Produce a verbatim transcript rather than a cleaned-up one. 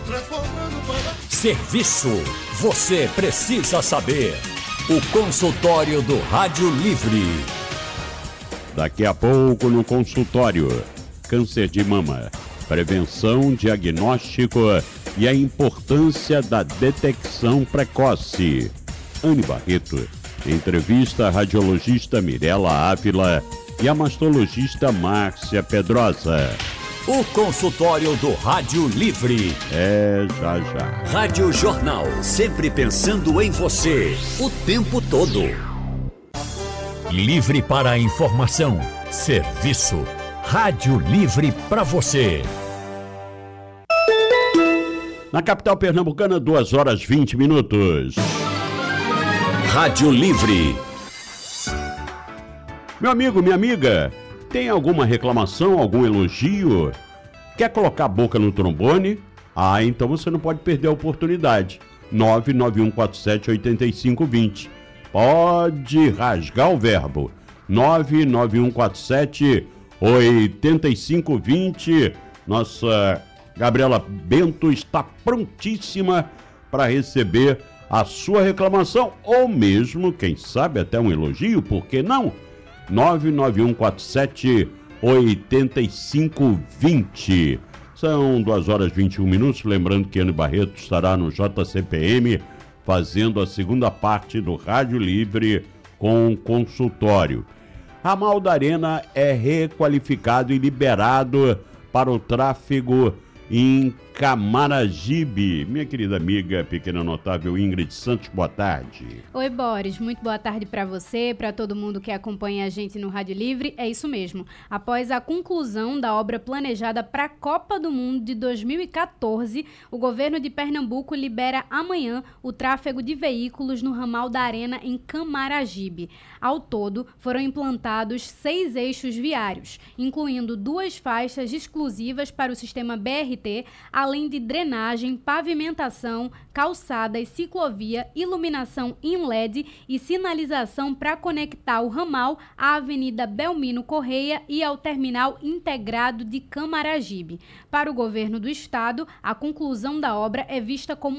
Serviço, você precisa saber. O consultório do Rádio Livre. Daqui a pouco no consultório, câncer de mama, prevenção, diagnóstico e a importância da detecção precoce. Anne Barreto entrevista a radiologista Mirela Ávila e a mastologista Márcia Pedrosa. O consultório do Rádio Livre. É, já, já. Rádio Jornal, sempre pensando em você, o tempo todo. Livre para a informação, serviço. Rádio Livre para você. Na capital pernambucana, duas horas e vinte minutos. Rádio Livre. Meu amigo, minha amiga, tem alguma reclamação, algum elogio? Quer colocar a boca no trombone? Ah, então você não pode perder a oportunidade. nove nove um quatro sete oito cinco dois zero. Pode rasgar o verbo. nove nove um quatro sete oito cinco dois zero. Nossa Gabriela Bento está prontíssima para receber a sua reclamação ou mesmo, quem sabe, até um elogio, por que não? nove nove um quatro sete oito cinco dois zero. São duas horas e vinte e um minutos, lembrando que Anne Barreto estará no J C P M fazendo a segunda parte do Rádio Livre com consultório. Ramal da Arena é requalificado e liberado para o tráfego em Camaragibe. Minha querida amiga, pequena notável Ingrid Santos, boa tarde. Oi, Boris, muito boa tarde para você, para todo mundo que acompanha a gente no Rádio Livre. É isso mesmo. Após a conclusão da obra planejada para a Copa do Mundo de dois mil e quatorze, o governo de Pernambuco libera amanhã o tráfego de veículos no ramal da Arena em Camaragibe. Ao todo, foram implantados seis eixos viários, incluindo duas faixas exclusivas para o sistema B R T, além de drenagem, pavimentação, calçadas, ciclovia, iluminação em L E D e sinalização para conectar o ramal à Avenida Belmino Correia e ao Terminal Integrado de Camaragibe. Para o governo do estado, a conclusão da obra é vista como